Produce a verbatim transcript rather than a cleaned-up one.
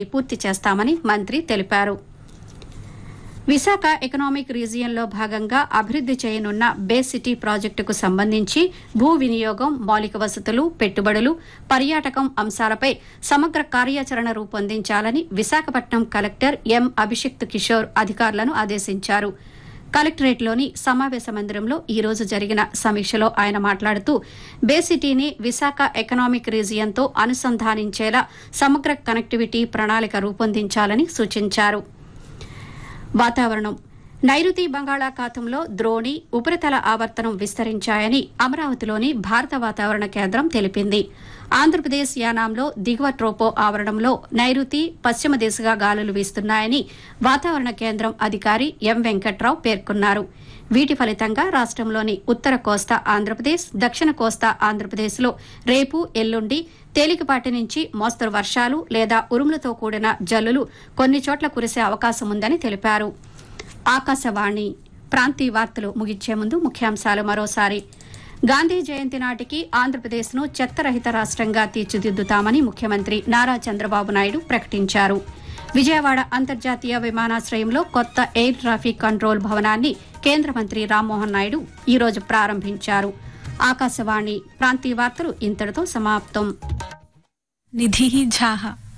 పూర్తి చేస్తామని మంత్రి తెలిపారు. విశాఖ ఎకనామిక్ రీజియన్లో భాగంగా అభివృద్ది చేయనున్న బే సిటీ ప్రాజెక్టుకు సంబంధించి భూ వినియోగం, మౌలిక వసతులు, పెట్టుబడులు, పర్యాటకం అంశాలపై సమగ్ర కార్యాచరణ రూపొందించాలని విశాఖపట్నం కలెక్టర్ ఎం అభిషిక్త్ కిషోర్ అధికారులను ఆదేశించారు. కలెక్టరేట్లోని సమావేశ మందిరంలో ఈ రోజు జరిగిన సమీక్షలో ఆయన మాట్లాడుతూ బే సిటీని విశాఖ ఎకనామిక్ రీజియన్తో అనుసంధానించేలా సమగ్ర కనెక్టివిటీ ప్రణాళిక రూపొందించాలని సూచించారు. వాతావరణం. నైరుతి బంగాళాఖాతంలో ద్రోణి, ఉపరితల ఆవర్తనం విస్తరించాయని అమరావతిలోని భారత వాతావరణ కేంద్రం తెలిపింది. ఆంధ్రప్రదేశ్ యానాంలో దిగువ ట్రోపో ఆవరణంలో నైరుతి, పశ్చిమ దిశగా గాలులు వీస్తున్నాయని వాతావరణ కేంద్రం అధికారి ఎం వెంకట్రావు పేర్కొన్నారు. వీటి ఫలితంగా రాష్టంలోని ఉత్తర కోస్తా ఆంధ్రప్రదేశ్, దక్షిణ కోస్తా ఆంధ్రప్రదేశ్లో రేపు, ఎల్లుండి తేలికపాటి నుంచి మోస్తరు వర్షాలు లేదా ఉరుములతో కూడిన జల్లులు కొన్ని చోట్ల కురిసే అవకాశం ఉందని తెలిపారు. ఆకాశవాణి ప్రాంతీయ వార్తలు ముగించే ముందు ముఖ్యాంశాలు మరోసారి. గాంధీ జయంతి నాటికి ఆంధ్రప్రదేశ్ను చెత్తరహిత రాష్ట్రంగా తీర్చిదిద్దుతామని ముఖ్యమంత్రి నారా చంద్రబాబు నాయుడు ప్రకటించారు. విజయవాడ అంతర్జాతీయ విమానాశ్రయంలో కొత్త ఎయిర్ ట్రాఫిక్ కంట్రోల్ భవనాన్ని కేంద్ర మంత్రి రామ్మోహన్ నాయుడు ఈ రోజు ప్రారంభించారు. ఆకాశవాణి ప్రాంతీయ వార్తలు ఇంతటితో సమాప్తం. నిధి ఝా